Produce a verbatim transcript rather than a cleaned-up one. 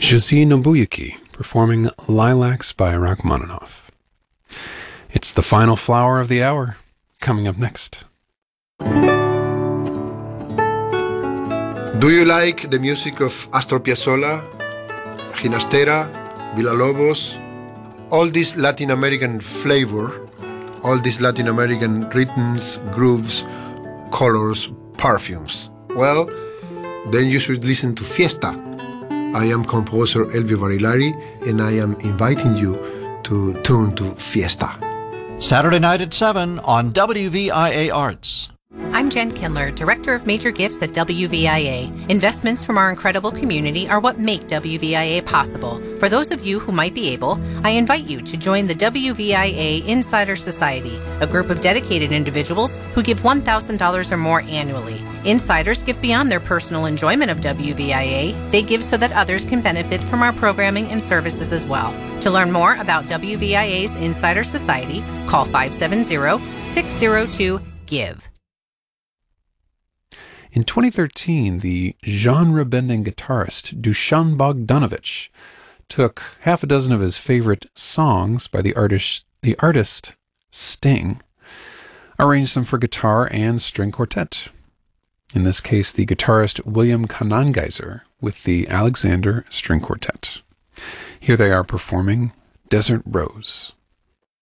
Josie Nobuyuki performing Lilacs by Rachmaninoff. It's the final flower of the hour, coming up next. Do you like the music of Astor Piazzolla, Ginastera, Villalobos, all this Latin American flavor, all these Latin American rhythms, grooves, colors, perfumes? Well, then you should listen to Fiesta. I am composer Elvio Barilari, and I am inviting you to tune to Fiesta. Saturday night at seven on W V I A Arts. I'm Jen Kindler, Director of Major Gifts at W V I A. Investments from our incredible community are what make W V I A possible. For those of you who might be able, I invite you to join the W V I A Insider Society, a group of dedicated individuals who give one thousand dollars or more annually. Insiders give beyond their personal enjoyment of W V I A. They give so that others can benefit from our programming and services as well. To learn more about W V I A's Insider Society, call five seven zero, six zero two, GIVE. In twenty thirteen, the genre-bending guitarist Dusan Bogdanovic took half a dozen of his favorite songs by the artist, the artist Sting, arranged them for guitar and string quartet. In this case, the guitarist William Kanangeiser with the Alexander String Quartet. Here they are performing Desert Rose.